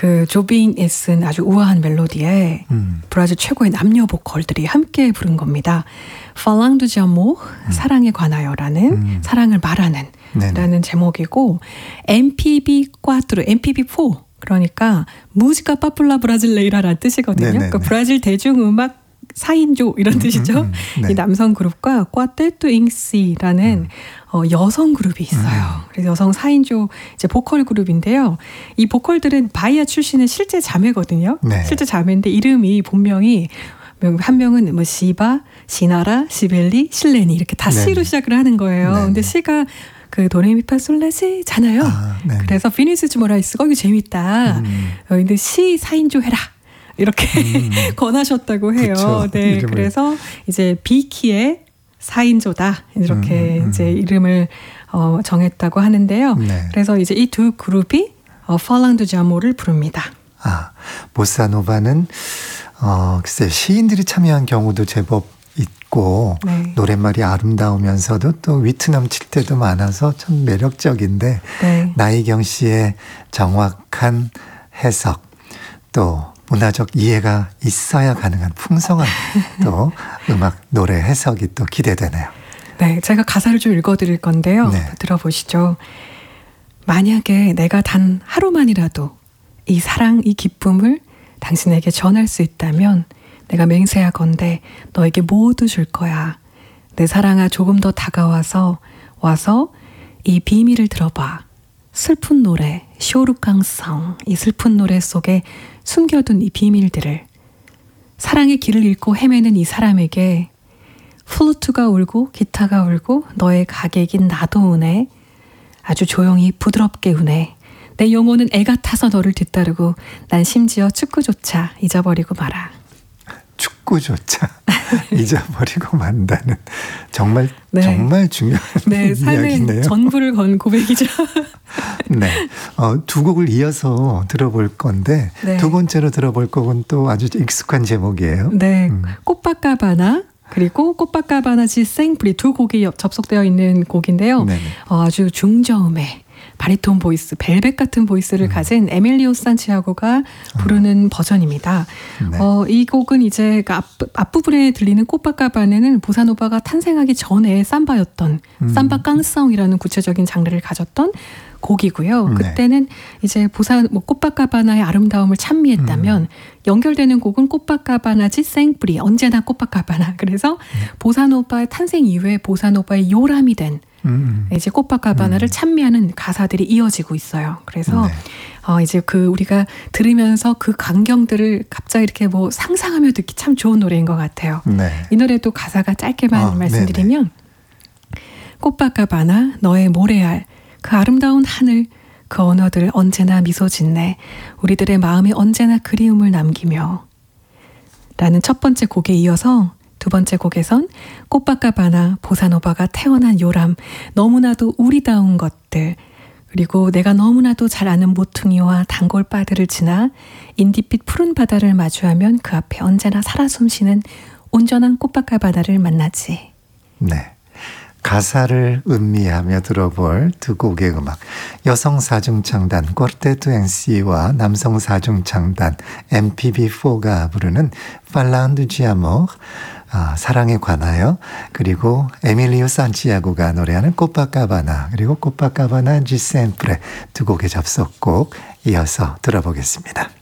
그 조빈이 쓴 아주 우아한 멜로디에 브라질 최고의 남녀 보컬들이 함께 부른 겁니다. Falang do Amor, 사랑에 관하여라는 사랑을 말하는 라는 제목이고 MPB4, MPB4 그러니까 무지카 파플라 브라질레이라라는 뜻이거든요. 그러니까 브라질 대중음악 4인조 이런 뜻이죠. 이 남성 그룹과 꽈테뚜 잉시라는 여성 그룹이 있어요. 그래서 여성 4인조 이제 보컬 그룹인데요. 이 보컬들은 바이아 출신의 실제 자매거든요. 실제 자매인데 이름이 본명이 한 명은 뭐 시바, 시나라, 시벨리, 실레니 이렇게 다 C로 시작을 하는 거예요. 근데 C가 그 도레미파솔라시잖아요. 그래서 비니시우스 모라이스가 이거 재밌다. 근데 C 4인조 해라. 이렇게 권하셨다고 해요. 그쵸, 네, 이름을. 그래서 이제 비키의 4인조다 이렇게 이제 이름을 정했다고 하는데요. 그래서 이제 이 두 그룹이 Falang do Amor를 부릅니다. 아, 보사노바는 글쎄 시인들이 참여한 경우도 제법 있고 노랫말이 아름다우면서도 또 위트 넘칠 때도 많아서 참 매력적인데 나희경 씨의 정확한 해석 또 문화적 이해가 있어야 가능한 풍성한 또 음악 노래 해석이 또 기대되네요. 네, 제가 가사를 좀 읽어드릴 건데요. 들어보시죠. 만약에 내가 단 하루만이라도 이 사랑, 이 기쁨을 당신에게 전할 수 있다면 내가 맹세하건대 너에게 모두 줄 거야. 내 사랑아 조금 더 다가와서 이 비밀을 들어봐. 슬픈 노래, 쇼르깡성, 이 슬픈 노래 속에 숨겨둔 이 비밀들을 사랑의 길을 잃고 헤매는 이 사람에게 플루트가 울고 기타가 울고 너의 가객인 나도 우네. 아주 조용히 부드럽게 우네. 내 영혼은 애가 타서 너를 뒤따르고 난 심지어 축구조차 잊어버리고 말아. 축구조차 잊어버리고 만다는 정말 정말 중요한 삶의 이야기네요. 전부를 건 고백이죠. 두 곡을 이어서 들어볼 건데 두 번째로 들어볼 곡은 또 아주 익숙한 제목이에요. 코파카바나 그리고 코파카바나 지 생프리 두 곡이 접속되어 있는 곡인데요. 아주 중저음의 바리톤 보이스, 벨벳 같은 보이스를 가진 에밀리오 산티아고가 부르는 버전입니다. 이 곡은 이제 앞부분에 들리는 코파카바네는 보사노바가 탄생하기 전에 삼바였던 삼바 깡성이라는 구체적인 장르를 가졌던 곡이고요. 그때는 이제 코파카바나의 아름다움을 찬미했다면 연결되는 곡은 코파카바나지 생프리, 언제나 코파카바나. 그래서 보사노바의 탄생 이후에 보사노바의 요람이 된 이제 코파카바나를 찬미하는 가사들이 이어지고 있어요. 그래서 이제 우리가 들으면서 그 광경들을 갑자기 이렇게 상상하며 듣기 참 좋은 노래인 것 같아요. 이 노래도 가사가 짧게만 말씀드리면 코파카바나 너의 모래알 그 아름다운 하늘 그 언어들 언제나 미소 짓네 우리들의 마음에 언제나 그리움을 남기며 라는 첫 번째 곡에 이어서 두 번째 곡에선 코파카바나 보사노바가 태어난 요람 너무나도 우리다운 것들 그리고 내가 너무나도 잘 아는 모퉁이와 단골바들을 지나 인디빛 푸른 바다를 마주하면 그 앞에 언제나 살아 숨쉬는 온전한 코파카바나를 만나지. 가사를 음미하며 들어볼 두 곡의 음악 여성 사중창단 꽈테뚜 잉시와 남성 사중창단 MPB4가 부르는 Falang do Amor 사랑에 관하여 그리고 에밀리오 산티아고가 노래하는 코파카바나 그리고 코파카바나 지 셈프레 두 곡의 접속곡 이어서 들어보겠습니다.